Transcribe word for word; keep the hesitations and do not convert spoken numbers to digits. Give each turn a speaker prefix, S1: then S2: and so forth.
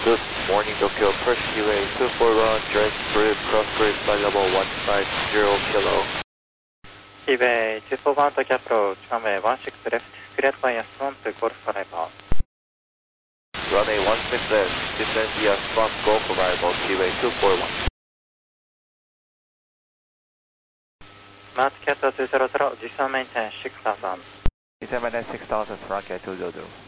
S1: Good morning, Tokyo First Q A two four one, direct grid, cross grid, flight level one five zero kilo.
S2: Seaway two four one, Tokyo approach, runway one six left, cleared via Swan to Golf arrival.
S1: Runway one six left, descend via Swan Golf arrival, Seaway two four one.
S2: Smart Cat two zero zero, descend maintain six thousand.
S3: Descend maintain six thousand, Frank two zero zero.